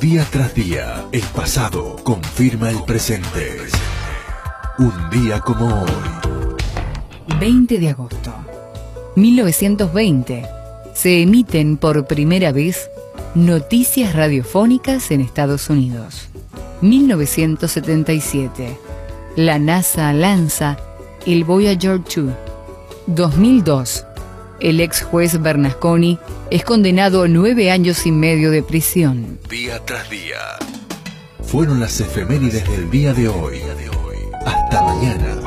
Día tras día, el pasado confirma el presente. Un día como hoy. 20 de agosto. 1920. Se emiten por primera vez noticias radiofónicas en Estados Unidos. 1977. La NASA lanza el Voyager 2. 2002. El ex juez Bernasconi es condenado a 9 años y medio de prisión. Día tras día. Fueron las efemérides del día de hoy. Hasta mañana.